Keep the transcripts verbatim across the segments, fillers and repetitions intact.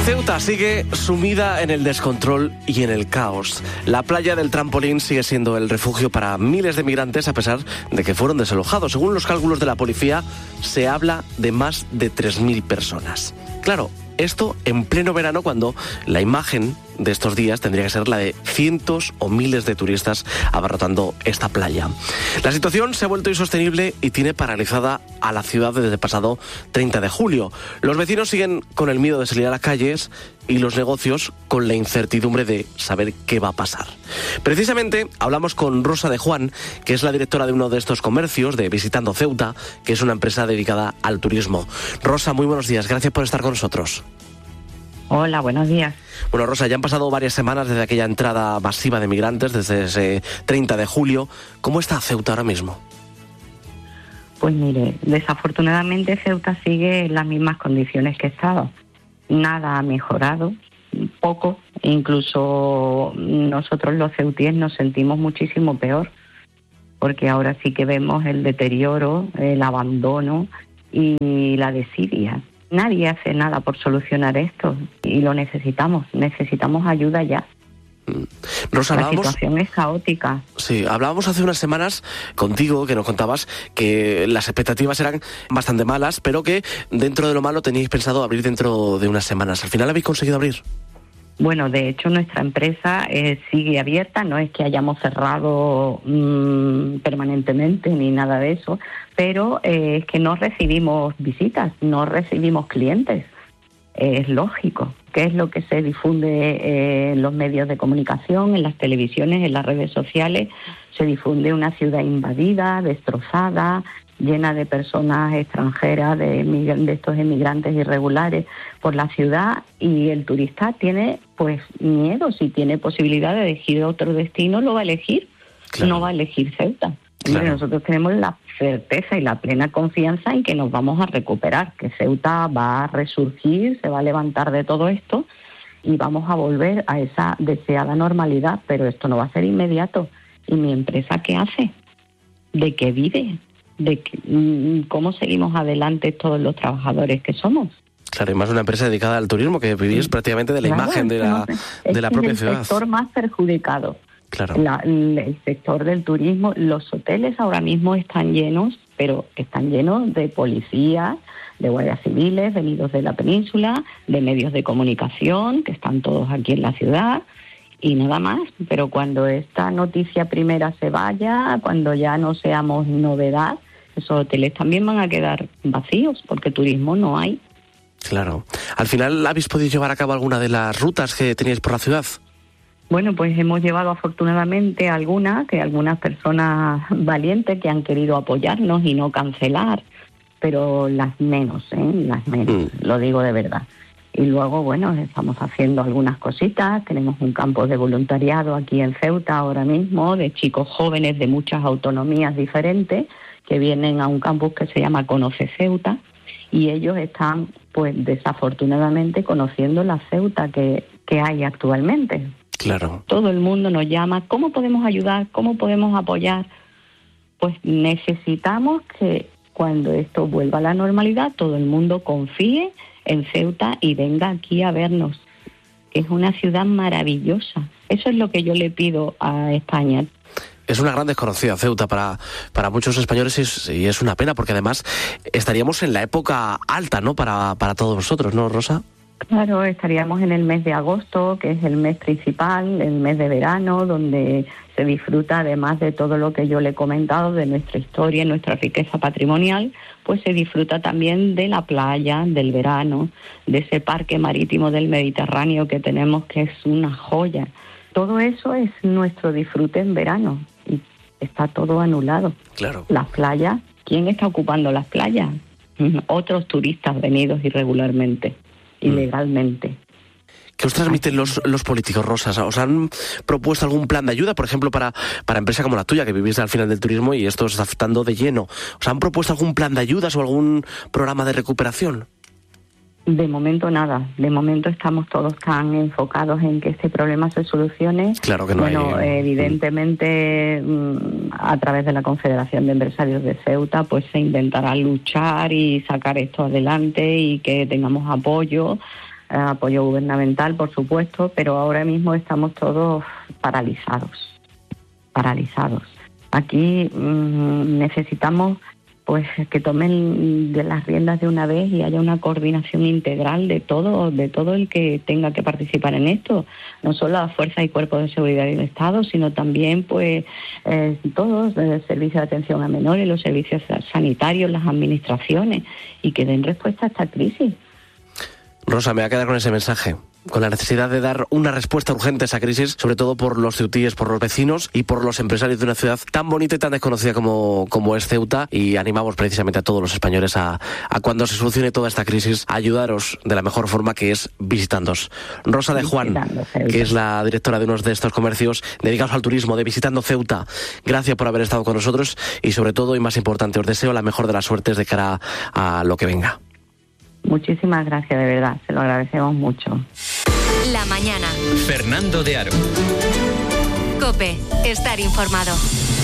Ceuta sigue sumida en el descontrol y en el caos. La playa del Trampolín sigue siendo el refugio para miles de migrantes a pesar de que fueron desalojados. Según los cálculos de la policía, se habla de más de tres mil personas. Claro, esto en pleno verano, cuando la imagen de estos días tendría que ser la de cientos o miles de turistas abarrotando esta playa. La situación se ha vuelto insostenible y tiene paralizada a la ciudad desde el pasado treinta de julio. Los vecinos siguen con el miedo de salir a las calles y los negocios con la incertidumbre de saber qué va a pasar. Precisamente hablamos con Rosa de Juan, que es la directora de uno de estos comercios de Visitando Ceuta, que es una empresa dedicada al turismo. Rosa, muy buenos días, gracias por estar con nosotros. Hola, buenos días. Bueno, Rosa, ya han pasado varias semanas desde aquella entrada masiva de migrantes, desde ese treinta de julio. ¿Cómo está Ceuta ahora mismo? Pues mire, desafortunadamente Ceuta sigue en las mismas condiciones que estaba. Nada ha mejorado, poco. Incluso nosotros los ceutíes nos sentimos muchísimo peor, porque ahora sí que vemos el deterioro, el abandono y la desidia. Nadie hace nada por solucionar esto y lo necesitamos, necesitamos ayuda ya. Rosa, la hablábamos, situación es caótica. Sí, hablábamos hace unas semanas contigo, que nos contabas que las expectativas eran bastante malas, pero que dentro de lo malo teníais pensado abrir dentro de unas semanas. ¿Al final habéis conseguido abrir? Bueno, de hecho nuestra empresa eh, sigue abierta, no es que hayamos cerrado mmm, permanentemente ni nada de eso, pero eh, es que no recibimos visitas, no recibimos clientes. Eh, es lógico. ¿Qué es lo que se difunde eh, en los medios de comunicación, en las televisiones, en las redes sociales? Se difunde una ciudad invadida, destrozada, llena de personas extranjeras, de, de estos emigrantes irregulares por la ciudad, y el turista tiene pues miedo. Si tiene posibilidad de elegir otro destino, lo va a elegir, claro. No va a elegir Ceuta. Claro. Nosotros tenemos la certeza y la plena confianza en que nos vamos a recuperar, que Ceuta va a resurgir, se va a levantar de todo esto y vamos a volver a esa deseada normalidad, pero esto no va a ser inmediato. ¿Y mi empresa qué hace? ¿De qué vive? ¿De que, cómo seguimos adelante todos los trabajadores que somos? Claro, y más una empresa dedicada al turismo, que vivís sí. prácticamente de la claro, imagen de la, es de la propia ciudad. Es el sector más perjudicado. Claro. La, el sector del turismo, los hoteles ahora mismo están llenos, pero están llenos de policías, de guardias civiles, venidos de la península, de medios de comunicación, que están todos aquí en la ciudad, y nada más. Pero cuando esta noticia primera se vaya, cuando ya no seamos novedad, esos hoteles también van a quedar vacíos, porque turismo no hay. Claro. ¿Al final habéis podido llevar a cabo alguna de las rutas que teníais por la ciudad? Bueno, pues hemos llevado afortunadamente algunas, que algunas personas valientes que han querido apoyarnos y no cancelar, pero las menos, ¿eh? Las menos, mm. lo digo de verdad. Y luego, bueno, estamos haciendo algunas cositas, tenemos un campo de voluntariado aquí en Ceuta ahora mismo, de chicos jóvenes de muchas autonomías diferentes, que vienen a un campus que se llama Conoce Ceuta, y ellos están, pues desafortunadamente, conociendo la Ceuta que, que hay actualmente. Claro. Todo el mundo nos llama, ¿cómo podemos ayudar? ¿Cómo podemos apoyar? Pues necesitamos que cuando esto vuelva a la normalidad, todo el mundo confíe en Ceuta y venga aquí a vernos, que es una ciudad maravillosa. Eso es lo que yo le pido a España. Es una gran desconocida Ceuta para, para muchos españoles y es, y es una pena, porque además estaríamos en la época alta, ¿no? Para, para todos vosotros, ¿no, Rosa? Claro, estaríamos en el mes de agosto, que es el mes principal, el mes de verano, donde se disfruta, además de todo lo que yo le he comentado, de nuestra historia, nuestra riqueza patrimonial, pues se disfruta también de la playa, del verano, de ese parque marítimo del Mediterráneo que tenemos, que es una joya. Todo eso es nuestro disfrute en verano y está todo anulado. Claro. Las playas, ¿quién está ocupando las playas? Otros turistas venidos irregularmente. Ilegalmente. ¿Qué os transmiten los, los políticos, Rosas? ¿Os han propuesto algún plan de ayuda, por ejemplo, para, para empresas como la tuya, que vivís al final del turismo y esto os está afectando de lleno? ¿Os han propuesto algún plan de ayudas o algún programa de recuperación? De momento nada. De momento estamos todos tan enfocados en que este problema se solucione. Claro que no bueno, hay... evidentemente, a través de la Confederación de Empresarios de Ceuta, pues se intentará luchar y sacar esto adelante y que tengamos apoyo eh, apoyo gubernamental, por supuesto, pero ahora mismo estamos todos paralizados, paralizados. Aquí mmm, necesitamos pues que tomen de las riendas de una vez y haya una coordinación integral de todo, de todo el que tenga que participar en esto, no solo las fuerzas y cuerpos de seguridad del Estado, sino también pues eh, todos, el servicio de atención a menores, los servicios sanitarios, las administraciones, y que den respuesta a esta crisis. Rosa, me voy a quedar con ese mensaje, con la necesidad de dar una respuesta urgente a esa crisis, sobre todo por los ceutíes, por los vecinos y por los empresarios de una ciudad tan bonita y tan desconocida como, como es Ceuta, y animamos precisamente a todos los españoles a, a cuando se solucione toda esta crisis, a ayudaros de la mejor forma, que es visitándoos. Rosa de Juan, que es la directora de uno de estos comercios dedicados al turismo, de Visitando Ceuta, gracias por haber estado con nosotros y sobre todo, y más importante, os deseo la mejor de las suertes de cara a lo que venga. Muchísimas gracias, de verdad, se lo agradecemos mucho. La mañana. Fernando de Aro. COPE, estar informado.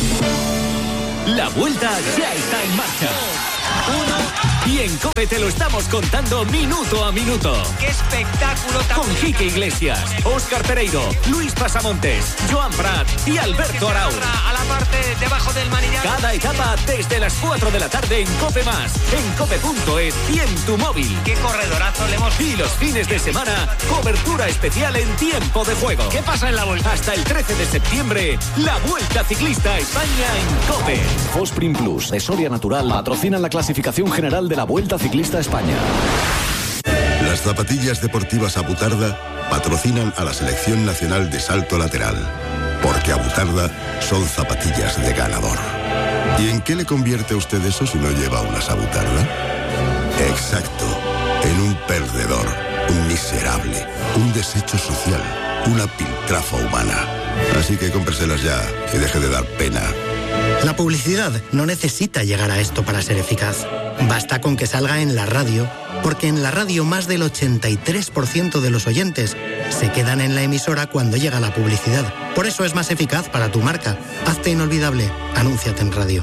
La vuelta ya está en marcha. Uno. Y en COPE te lo estamos contando minuto a minuto. ¡Qué espectáculo tan Con Quique Iglesias, Óscar Pereiro, Luis Pasamontes, Joan Prat y Alberto Arau. A la parte debajo del manillar. Cada etapa desde las cuatro de la tarde en COPE Más, en cope punto es y en tu móvil. ¡Qué corredorazo le hemos... Y los fines de semana, cobertura especial en tiempo de juego. ¿Qué pasa en la vuelta? Hasta el trece de septiembre, la Vuelta Ciclista a España en COPE. Fosprin Plus de Soria Natural patrocinan la clasificación general de la Vuelta Ciclista a España. Las zapatillas deportivas Abutarda patrocinan a la Selección Nacional de Salto Lateral, porque Abutarda son zapatillas de ganador. ¿Y en qué le convierte a usted eso si no lleva unas Abutarda? Exacto, en un perdedor, un miserable, un desecho social, una piltrafa humana. Así que cómpreselas ya y deje de dar pena. La publicidad no necesita llegar a esto para ser eficaz. Basta con que salga en la radio, porque en la radio más del ochenta y tres por ciento de los oyentes se quedan en la emisora cuando llega la publicidad. Por eso es más eficaz para tu marca. Hazte inolvidable. Anúnciate en radio.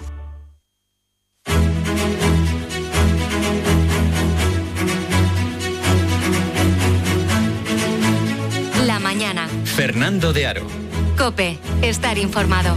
La mañana. Fernando de Aro. COPE, estar informado.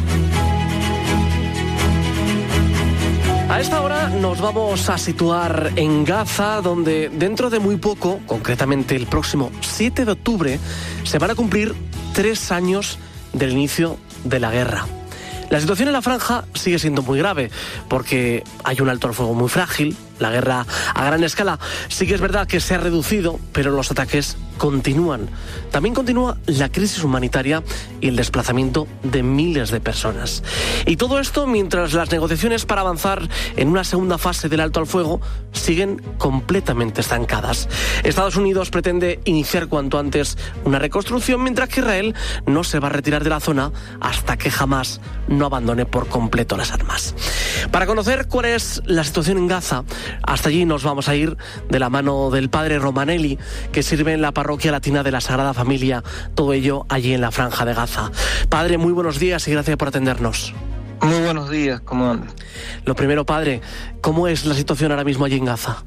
A esta hora nos vamos a situar en Gaza, donde dentro de muy poco, concretamente el próximo siete de octubre, se van a cumplir tres años del inicio de la guerra. La situación en la franja sigue siendo muy grave, porque hay un alto al fuego muy frágil, la guerra a gran escala sí que es verdad que se ha reducido, pero los ataques continúan. También continúa la crisis humanitaria y el desplazamiento de miles de personas. Y todo esto mientras las negociaciones para avanzar en una segunda fase del alto al fuego siguen completamente estancadas. Estados Unidos pretende iniciar cuanto antes una reconstrucción, mientras que Israel no se va a retirar de la zona hasta que jamás no abandone por completo las armas. Para conocer cuál es la situación en Gaza, hasta allí nos vamos a ir de la mano del padre Romanelli, que sirve en la parroquia latina de la Sagrada Familia, todo ello allí en la Franja de Gaza. Padre, muy buenos días y gracias por atendernos. Muy buenos días, ¿cómo andas? Lo primero, padre, ¿cómo es la situación ahora mismo allí en Gaza?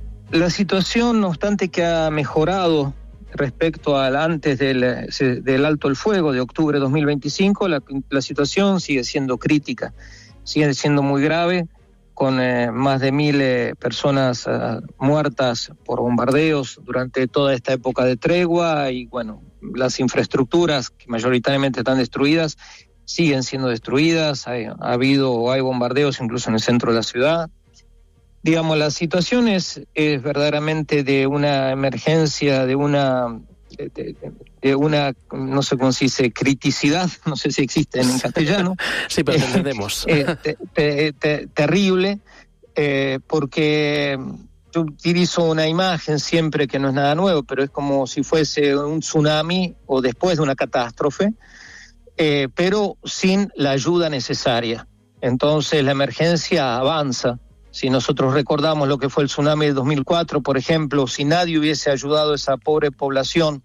La situación, no obstante que ha mejorado respecto al antes del, del alto el fuego de octubre de dos mil veinticinco, la, la situación sigue siendo crítica, sigue siendo muy grave, con eh, más de mil eh, personas uh, muertas por bombardeos durante toda esta época de tregua, y bueno, las infraestructuras que mayoritariamente están destruidas siguen siendo destruidas. Hay, ha habido o hay bombardeos incluso en el centro de la ciudad. Digamos, la situación es, es verdaderamente de una emergencia, de una, de, de, de una, no sé cómo se dice, criticidad, no sé si existe en castellano. Sí, pero entendemos. Eh, te, te, te, terrible, eh, porque yo utilizo una imagen siempre que no es nada nuevo, pero es como si fuese un tsunami o después de una catástrofe, eh, pero sin la ayuda necesaria. Entonces la emergencia avanza. Si nosotros recordamos lo que fue el tsunami de dos mil cuatro, por ejemplo, si nadie hubiese ayudado a esa pobre población,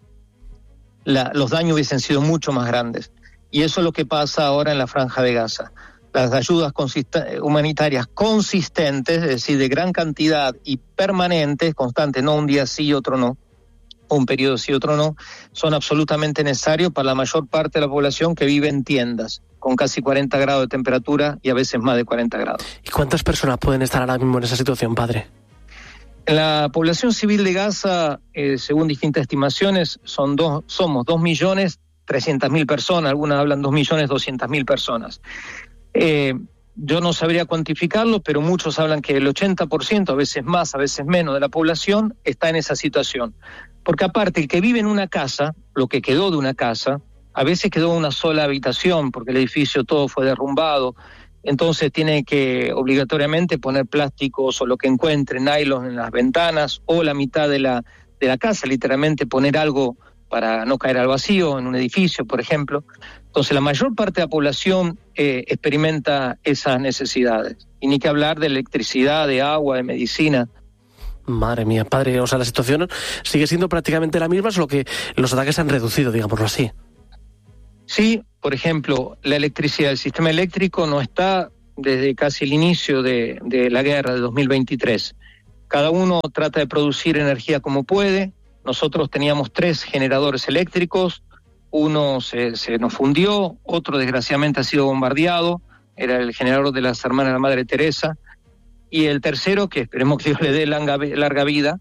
la, los daños hubiesen sido mucho más grandes. Y eso es lo que pasa ahora en la Franja de Gaza. Las ayudas consist- humanitarias consistentes, es decir, de gran cantidad y permanentes, constantes, no un día sí y otro no, un periodo sí, otro no, son absolutamente necesarios para la mayor parte de la población que vive en tiendas, con casi cuarenta grados de temperatura y a veces más de cuarenta grados. ¿Y cuántas personas pueden estar ahora mismo en esa situación, padre? En la población civil de Gaza, eh, según distintas estimaciones, son dos, somos dos millones trescientas mil personas, algunas hablan dos millones doscientas mil personas. Eh, yo no sabría cuantificarlo, pero muchos hablan que el ochenta por ciento, a veces más, a veces menos, de la población está en esa situación. Porque aparte, el que vive en una casa, lo que quedó de una casa, a veces quedó una sola habitación, porque el edificio todo fue derrumbado, entonces tiene que obligatoriamente poner plásticos o lo que encuentre, nylon en las ventanas, o la mitad de la, de la casa, literalmente poner algo para no caer al vacío en un edificio, por ejemplo. Entonces la mayor parte de la población eh, experimenta esas necesidades. Y ni que hablar de electricidad, de agua, de medicina. Madre mía, padre, o sea, la situación sigue siendo prácticamente la misma, solo que los ataques se han reducido, digámoslo así. Sí, por ejemplo, la electricidad, el sistema eléctrico no está desde casi el inicio de, de la guerra de dos mil veintitrés. Cada uno trata de producir energía como puede. Nosotros teníamos tres generadores eléctricos, uno se, se nos fundió, otro desgraciadamente ha sido bombardeado, era el generador de las hermanas de la Madre Teresa, y el tercero, que esperemos que Dios le dé larga, larga vida,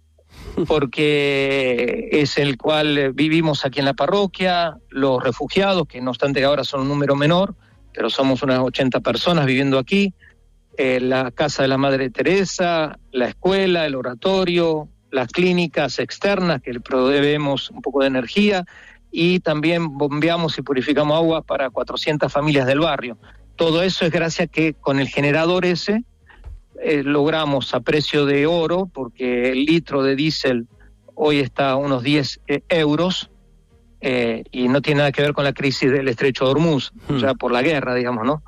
porque es el cual vivimos aquí en la parroquia, los refugiados, que no obstante ahora son un número menor, pero somos unas ochenta personas viviendo aquí, eh, la casa de la Madre Teresa, la escuela, el oratorio, las clínicas externas que le proveemos un poco de energía y también bombeamos y purificamos agua para cuatrocientas familias del barrio. Todo eso es gracias a que con el generador ese eh, logramos a precio de oro, porque el litro de diésel hoy está a unos diez eh, euros eh, y no tiene nada que ver con la crisis del estrecho de Hormuz, hmm. o sea, por la guerra, digamos, ¿no?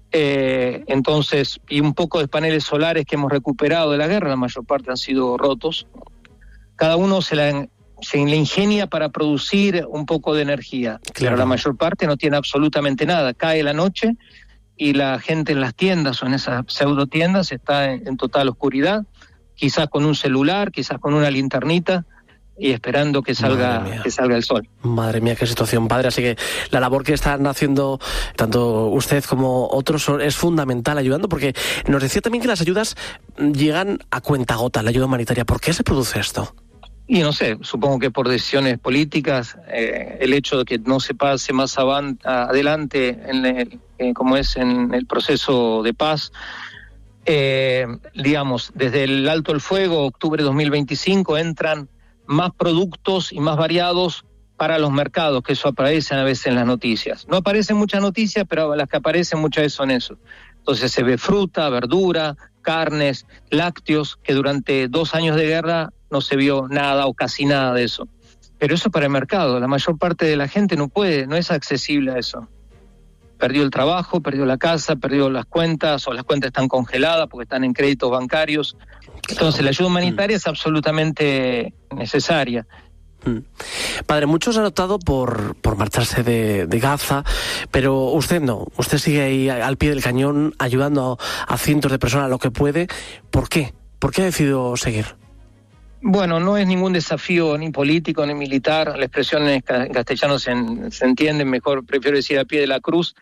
Eh, entonces, y un poco de paneles solares que hemos recuperado de la guerra, la mayor parte han sido rotos. Cada uno se la, se la ingenia para producir un poco de energía, claro. Pero la mayor parte no tiene absolutamente nada. Cae la noche y la gente en las tiendas o en esas pseudo tiendas está en, en total oscuridad, quizás con un celular, quizás con una linternita, y esperando que salga que salga el sol. Madre mía, qué situación, padre. Así que la labor que están haciendo tanto usted como otros es fundamental, ayudando, porque nos decía también que las ayudas llegan a cuentagota, la ayuda humanitaria. ¿Por qué se produce esto? Y no sé, supongo que por decisiones políticas, eh, el hecho de que no se pase más avant, adelante en el, eh, como es en el proceso de paz. Eh, digamos, desde el alto el fuego, octubre de dos mil veinticinco, entran más productos y más variados para los mercados, que eso aparece a veces en las noticias. No aparecen muchas noticias, pero las que aparecen muchas veces son eso. Entonces se ve fruta, verdura, carnes, lácteos, que durante dos años de guerra no se vio nada o casi nada de eso. Pero eso para el mercado, la mayor parte de la gente no puede, no es accesible a eso. Perdió el trabajo, perdió la casa, perdió las cuentas, o las cuentas están congeladas porque están en créditos bancarios. Entonces la ayuda humanitaria mm. es absolutamente necesaria. Mm. Padre, muchos han optado por, por marcharse de, de Gaza, pero usted no, usted sigue ahí al pie del cañón ayudando a, a cientos de personas lo que puede. ¿Por qué? ¿Por qué ha decidido seguir? Bueno, no es ningún desafío ni político ni militar, la expresión en castellano se, se entiende mejor, prefiero decir a pie de la cruz,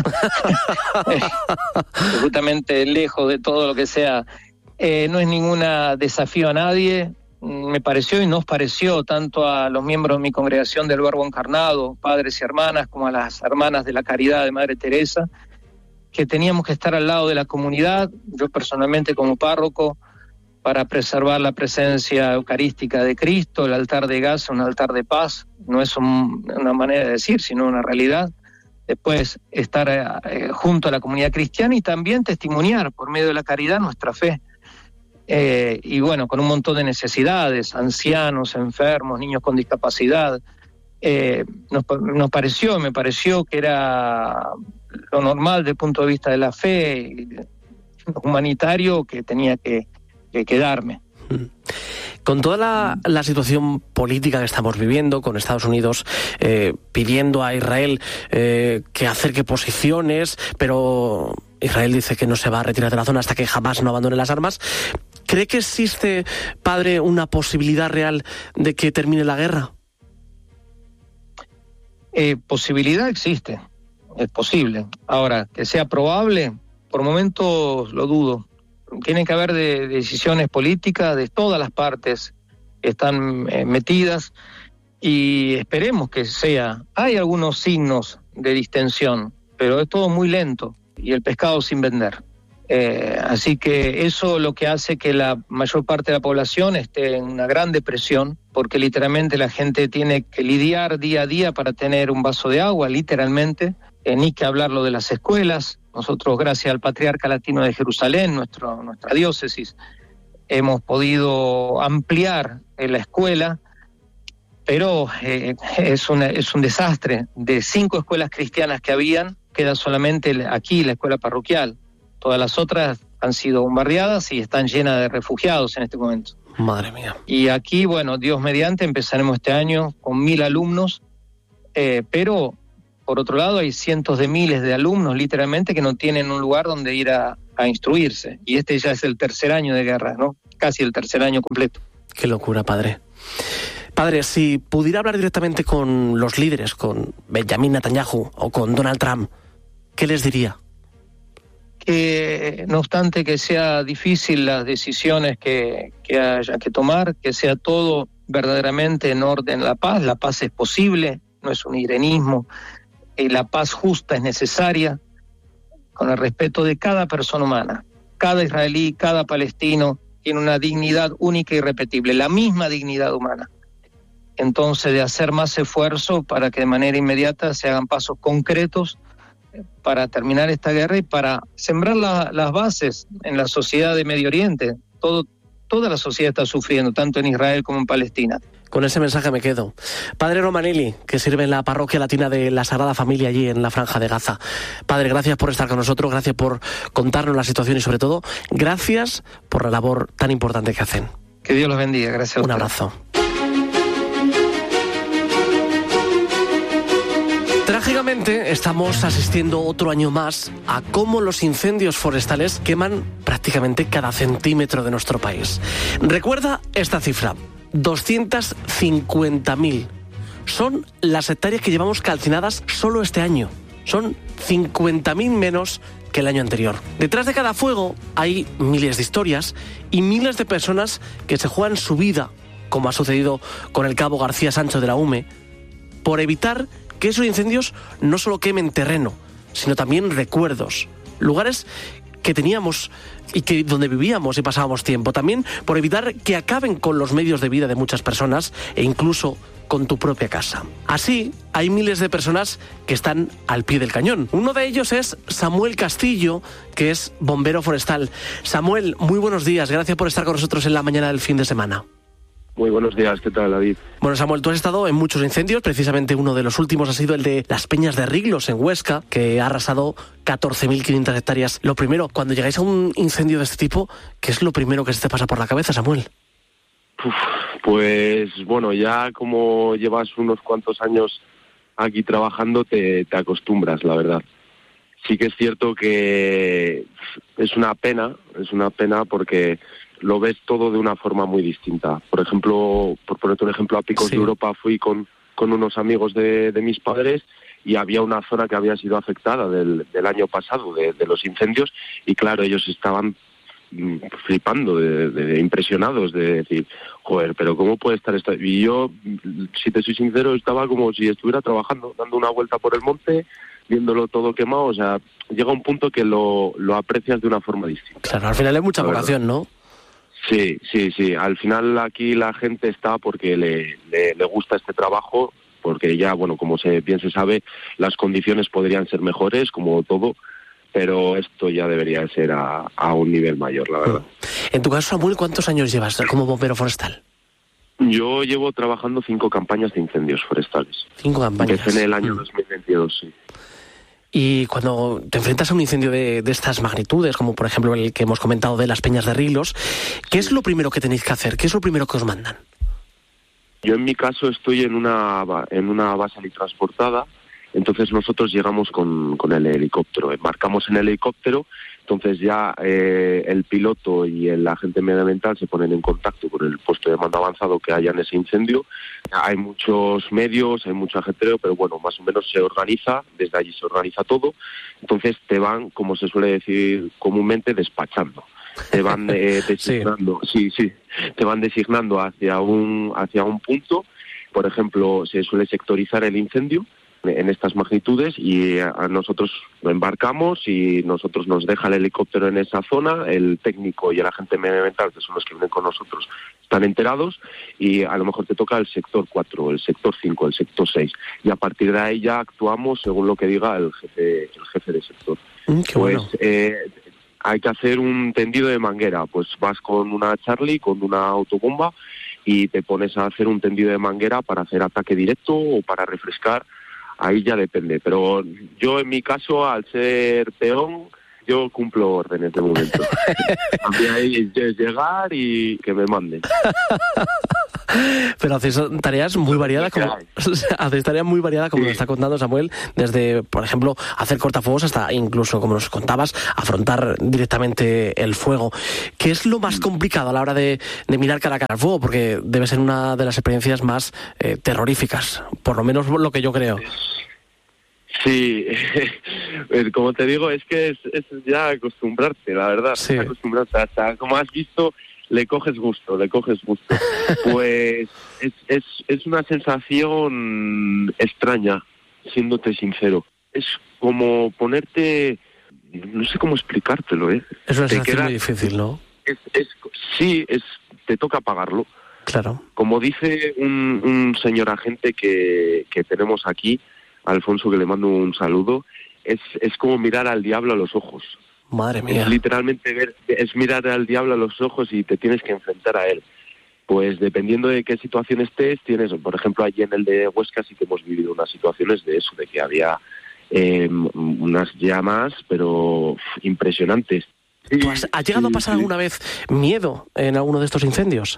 absolutamente lejos de todo lo que sea. Eh, no es ningún desafío a nadie, me pareció y nos pareció tanto a los miembros de mi congregación del Verbo Encarnado, padres y hermanas, como a las hermanas de la Caridad de Madre Teresa, que teníamos que estar al lado de la comunidad, yo personalmente como párroco, para preservar la presencia eucarística de Cristo. El altar de Gaza, un altar de paz, no es un, una manera de decir, sino una realidad. Después estar eh, junto a la comunidad cristiana y también testimoniar por medio de la caridad nuestra fe. Eh, y bueno, con un montón de necesidades, ancianos, enfermos, niños con discapacidad. Eh, nos, nos pareció, me pareció que era lo normal desde el punto de vista de la fe, humanitario, que tenía que que quedarme. Con toda la, la situación política que estamos viviendo, con Estados Unidos eh, pidiendo a Israel eh, que acerque posiciones, pero Israel dice que no se va a retirar de la zona hasta que jamás no abandone las armas, ¿Cree que existe, padre, una posibilidad real de que termine la guerra? Eh, posibilidad existe, es posible. Ahora, que sea probable, por momentos lo dudo. Tiene que haber de, de decisiones políticas de todas las partes que están eh, metidas y esperemos que sea. Hay algunos signos de distensión, pero es todo muy lento y el pescado sin vender. Eh, así que eso lo que hace que la mayor parte de la población esté en una gran depresión, porque literalmente la gente tiene que lidiar día a día para tener un vaso de agua, literalmente, eh, ni que hablar lo de las escuelas. Nosotros, gracias al Patriarca Latino de Jerusalén, nuestro, nuestra diócesis, hemos podido ampliar eh, la escuela, pero eh, es, una, es un desastre. De cinco escuelas cristianas que habían, queda solamente aquí la escuela parroquial. Todas las otras han sido bombardeadas y están llenas de refugiados en este momento. Madre mía. Y aquí, bueno, Dios mediante, empezaremos este año con mil alumnos, eh, pero por otro lado hay cientos de miles de alumnos, literalmente, que no tienen un lugar donde ir a, a instruirse. Y este ya es el tercer año de guerra, ¿no? Casi el tercer año completo. Qué locura, padre. Padre, si pudiera hablar directamente con los líderes, con Benjamin Netanyahu o con Donald Trump, ¿qué les diría? Que no obstante que sea difícil las decisiones que, que haya que tomar, que sea todo verdaderamente en orden la paz. La paz es posible, no es un irenismo, y la paz justa es necesaria, con el respeto de cada persona humana. Cada israelí, cada palestino tiene una dignidad única y irrepetible, la misma dignidad humana. Entonces, de hacer más esfuerzo para que de manera inmediata se hagan pasos concretos para terminar esta guerra y para sembrar la, las bases en la sociedad de Medio Oriente. Todo, toda la sociedad está sufriendo, tanto en Israel como en Palestina. Con ese mensaje me quedo. Padre Romanelli, que sirve en la parroquia latina de la Sagrada Familia allí en la Franja de Gaza. Padre, gracias por estar con nosotros, gracias por contarnos la situación y sobre todo, gracias por la labor tan importante que hacen. Que Dios los bendiga, gracias a Un usted. abrazo. Trágicamente estamos asistiendo otro año más a cómo los incendios forestales queman prácticamente cada centímetro de nuestro país. Recuerda esta cifra, doscientas cincuenta mil. Son las hectáreas que llevamos calcinadas solo este año. Son cincuenta mil menos que el año anterior. Detrás de cada fuego hay miles de historias y miles de personas que se juegan su vida, como ha sucedido con el cabo García Sancho de la U M E, por evitar que esos incendios no solo quemen terreno, sino también recuerdos, lugares que teníamos y que donde vivíamos y pasábamos tiempo, también por evitar que acaben con los medios de vida de muchas personas e incluso con tu propia casa. Así, hay miles de personas que están al pie del cañón. Uno de ellos es Samuel Castillo, que es bombero forestal. Samuel, muy buenos días, gracias por estar con nosotros en la mañana del fin de semana. Muy buenos días, ¿qué tal, David? Bueno, Samuel, tú has estado en muchos incendios, precisamente uno de los últimos ha sido el de las Peñas de Riglos en Huesca, que ha arrasado catorce mil quinientas hectáreas. Lo primero, cuando llegáis a un incendio de este tipo, ¿qué es lo primero que se te pasa por la cabeza, Samuel? Uf, pues bueno, ya como llevas unos cuantos años aquí trabajando, te, te acostumbras, la verdad. Sí que es cierto que es una pena, es una pena porque lo ves todo de una forma muy distinta. Por ejemplo, por ponerte un ejemplo, a Picos sí. de Europa fui con, con unos amigos de, de mis padres y había una zona que había sido afectada del, del año pasado, de, de los incendios, y claro, ellos estaban flipando, de, de, de impresionados, de decir, joder, pero ¿cómo puede estar esto? Y yo, si te soy sincero, estaba como si estuviera trabajando, dando una vuelta por el monte, viéndolo todo quemado. O sea, llega un punto que lo, lo aprecias de una forma distinta. Claro, al final hay mucha vocación, ¿no? Sí, sí, sí. Al final aquí la gente está porque le, le, le gusta este trabajo, porque ya, bueno, como se, bien se sabe, las condiciones podrían ser mejores, como todo, pero esto ya debería ser a, a un nivel mayor, la verdad. En tu caso, Samuel, ¿cuántos años llevas como bombero forestal? Yo llevo trabajando cinco campañas de incendios forestales. Cinco campañas. Empecé en el año dos mil veintidós, sí. Y cuando te enfrentas a un incendio de, de estas magnitudes, como por ejemplo el que hemos comentado de las Peñas de Riglos, ¿qué es lo primero que tenéis que hacer? ¿Qué es lo primero que os mandan? Yo en mi caso estoy en una en una base transportada Entonces nosotros llegamos con, con el helicóptero, embarcamos en el helicóptero, entonces ya eh, el piloto y el agente medioambiental se ponen en contacto con el puesto de mando avanzado que haya en ese incendio. Hay muchos medios, hay mucho ajetreo, pero bueno, más o menos se organiza, desde allí se organiza todo. Entonces te van, como se suele decir comúnmente, despachando. Te van eh, designando, sí. sí, sí, te van designando hacia un hacia un punto. Por ejemplo, se suele sectorizar el incendio en estas magnitudes y a nosotros lo embarcamos y nosotros nos deja el helicóptero en esa zona, el técnico y el agente medioambiental, que son los que vienen con nosotros, están enterados y a lo mejor te toca el sector cuatro, el sector cinco, el sector seis y a partir de ahí ya actuamos según lo que diga el jefe, el jefe de sector. Mm, qué pues bueno. eh, hay que hacer un tendido de manguera, pues vas con una Charlie, con una autobomba y te pones a hacer un tendido de manguera para hacer ataque directo o para refrescar. Ahí ya depende, pero yo en mi caso, al ser peón, yo cumplo órdenes de momento. A mí ahí es llegar y que me manden. Pero hacéis tareas muy variadas, como, hacéis tareas muy variadas, como Sí. nos está contando Samuel, desde, por ejemplo, hacer cortafuegos hasta incluso, como nos contabas, afrontar directamente el fuego. ¿Qué es lo más complicado a la hora de, de mirar cara a cara al fuego? Porque debe ser una de las experiencias más eh, terroríficas, por lo menos lo que yo creo. Sí, como te digo, es que es, es ya acostumbrarte, la verdad, Sí. es acostumbrarte. Hasta, como has visto, le coges gusto, le coges gusto. Pues es, es, es una sensación extraña, siéndote sincero. Es como ponerte, no sé cómo explicártelo, ¿eh? Es una Te sensación queda- muy difícil, ¿no? Es, es, sí, es, te toca pagarlo. Claro. Como dice un, un señor agente que, que tenemos aquí, Alfonso, que le mando un saludo, es, es como mirar al diablo a los ojos. Madre Es mía. literalmente ver, es mirar al diablo a los ojos y te tienes que enfrentar a él. Pues dependiendo de qué situación estés, tienes, por ejemplo, allí en el de Huesca sí que hemos vivido unas situaciones de eso, de que había eh, unas llamas, pero uf, impresionantes. ¿Tú has, has llegado a pasar sí. alguna vez miedo en alguno de estos incendios?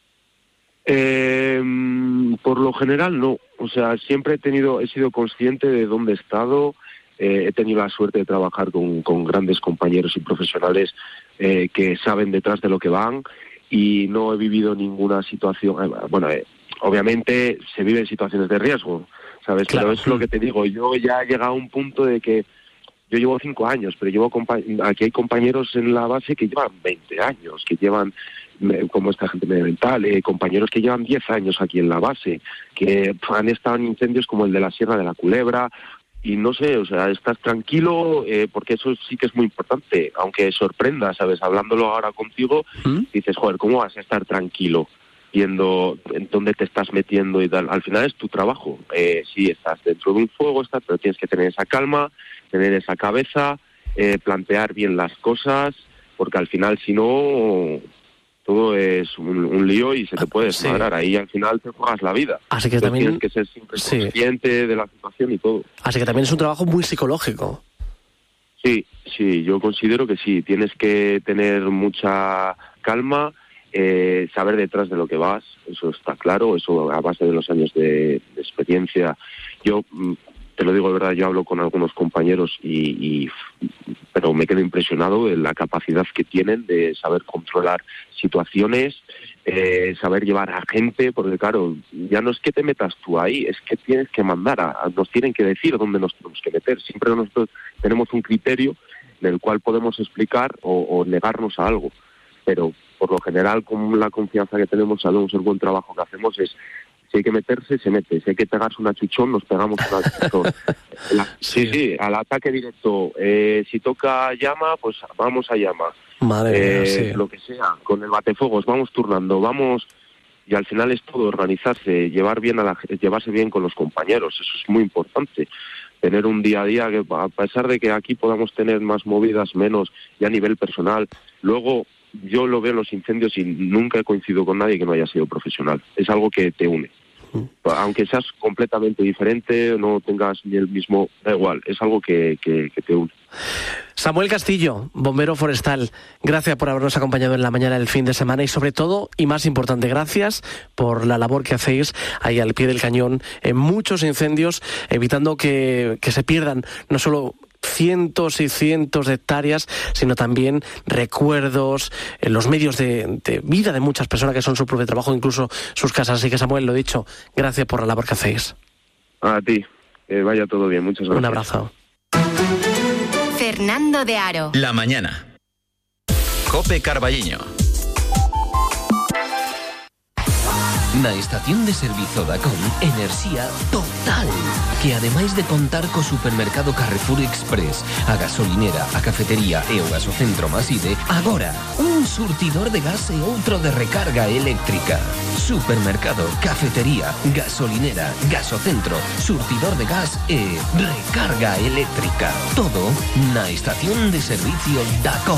Eh, por lo general no, o sea, siempre he tenido, he sido consciente de dónde he estado, eh, he tenido la suerte de trabajar con, con grandes compañeros y profesionales eh, que saben detrás de lo que van y no he vivido ninguna situación, eh, bueno, eh, obviamente se viven situaciones de riesgo, ¿sabes? Claro. Pero es lo que te digo, yo ya he llegado a un punto de que yo llevo cinco años, pero llevo compa- aquí hay compañeros en la base que llevan veinte años, que llevan, me- como esta gente medioambiental, eh, compañeros que llevan diez años aquí en la base, que pf, han estado en incendios como el de la Sierra de la Culebra, y no sé, o sea, estás tranquilo, eh, porque eso sí que es muy importante, aunque sorprenda, ¿sabes? Hablándolo ahora contigo, ¿Mm? dices, joder, ¿cómo vas a estar tranquilo viendo en dónde te estás metiendo y tal? Al final es tu trabajo. Eh, sí, estás dentro de un fuego, estás, pero tienes que tener esa calma, tener esa cabeza, eh, plantear bien las cosas, porque al final, si no, todo es un, un lío y se te puede Sí. desmadrar. Ahí al final te juegas la vida. Así que Entonces también- tienes que ser siempre sí. consciente de la situación y todo. Así que también es un trabajo muy psicológico. Sí, sí, yo considero que sí. Tienes que tener mucha calma, eh, saber detrás de lo que vas, eso está claro, eso a base de los años de, de experiencia. Yo, mm, te lo digo de verdad, yo hablo con algunos compañeros y, y pero me quedo impresionado de la capacidad que tienen de saber controlar situaciones, eh, saber llevar a gente, porque claro, ya no es que te metas tú ahí, es que tienes que mandar, a, a- nos tienen que decir dónde nos tenemos que meter. Siempre nosotros tenemos un criterio del cual podemos explicar o, o negarnos a algo, pero por lo general, con la confianza que tenemos, sabemos el buen trabajo que hacemos, es si hay que meterse, se mete. Si hay que pegarse una chuchón, nos pegamos una chuchón. La- sí, sí, al ataque directo. Eh, si toca llama, pues vamos a llama. Madre mía, Eh, sí. Lo que sea, con el batefuegos, vamos turnando, vamos... Y al final es todo organizarse, llevar bien a la, llevarse bien con los compañeros, eso es muy importante. Tener un día a día que, a pesar de que aquí podamos tener más movidas, menos, y a nivel personal, luego yo lo veo en los incendios y nunca he coincidido con nadie que no haya sido profesional. Es algo que te une. Aunque seas completamente diferente, no tengas ni el mismo, da igual, es algo que, que, que te une. Samuel Castillo, bombero forestal, gracias por habernos acompañado en la mañana del fin de semana y sobre todo, y más importante, gracias por la labor que hacéis ahí al pie del cañón en muchos incendios, evitando que, que se pierdan no solo cientos y cientos de hectáreas, sino también recuerdos, en los medios de, de vida de muchas personas que son su propio trabajo, incluso sus casas. Así que, Samuel, lo dicho, gracias por la labor que hacéis. A ti, que vaya todo bien, muchas gracias. Un abrazo. Fernando de Aro. La mañana. Cope Carballiño. Na estación de servizo da Com, enerxía total, que ademais de contar co supermercado Carrefour Express, a gasolinera, a cafetería e o gasocentro Maside, agora, un surtidor de gas e outro de recarga eléctrica. Supermercado, cafetería, gasolinera, gasocentro, surtidor de gas e recarga eléctrica. Todo na estación de servicio da Com.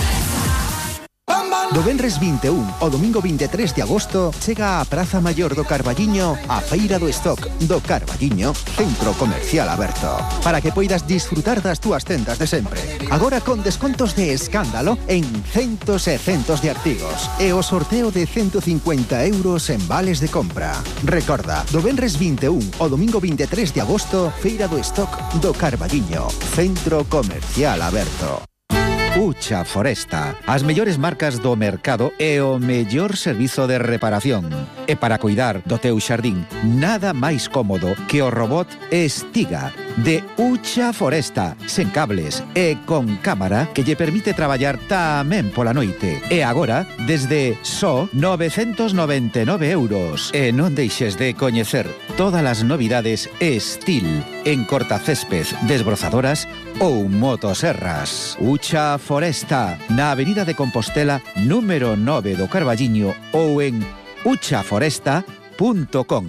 Do venres vinte e un ao domingo vinte e tres de agosto chega a Praza Maior do Carballiño a Feira do Stock do Carballiño, centro comercial aberto, para que poidas disfrutar das túas tendas de sempre. Agora con descontos de escándalo en centos e centos de artigos e o sorteo de ciento cincuenta euros en vales de compra. Recorda, do venres vinte e un ao domingo vinte e tres de agosto, Feira do Stock do Carballiño, centro comercial aberto. Ucha Foresta, as mellores marcas do mercado e o mellor servizo de reparación. E para cuidar do teu xardín, nada máis cómodo que o robot Estiga de Ucha Foresta, sen cables e con cámara que lle permite traballar tamén pola noite. E agora, desde só novecentos noventa e nove euros. E non deixes de coñecer todas as novidades Estil en cortacésped, desbrozadoras ou motoserras. Ucha Foresta, na Avenida de Compostela, número nove do Carballiño ou en ucha foresta punto com.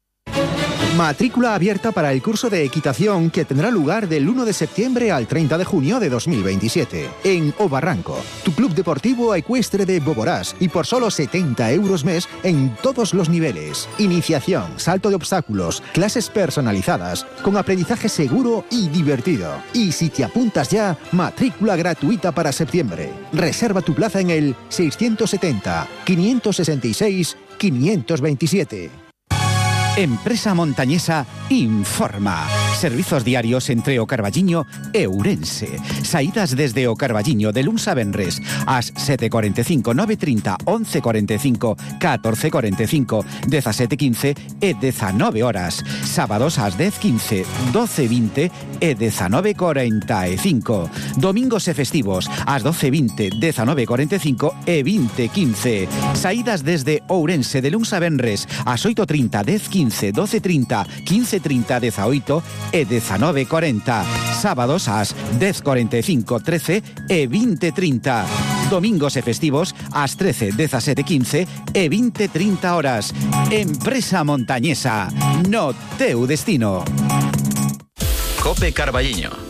Matrícula abierta para el curso de equitación que tendrá lugar del uno de septiembre al treinta de junio de dos mil veintisiete en O Barranco, tu club deportivo ecuestre de Boborás, y por solo setenta euros mes en todos los niveles. Iniciación, salto de obstáculos, clases personalizadas, con aprendizaje seguro y divertido. Y si te apuntas ya, matrícula gratuita para septiembre. Reserva tu plaza en el seiscientos setenta, quinientos sesenta y seis, quinientos veintisiete. Empresa Montañesa informa. Servizos diarios entre o Carballiño e Ourense. Saídas desde o Carballiño de luns a venres ás sete e cuarenta e cinco, nove e trinta, once e cuarenta e cinco, catorce e cuarenta e cinco, dezasete e quince e dezanove horas. Sábados ás dez e quince, doce e vinte e dezanove e cuarenta e cinco. Domingos e festivos ás doce e vinte, dezanove e cuarenta e cinco e vinte e quince. Saídas desde Ourense de luns a venres ás oito e trinta, dez e quince, doce e trinta, quince e trinta, dezaoito e dezanove e cuarenta. Sábados ás dez e cuarenta e cinco, trece e vinte e trinta. Domingos e festivos ás trece, dezasete e quince e vinte e trinta horas. Empresa Montañesa, no teu destino. Cope Carballiño.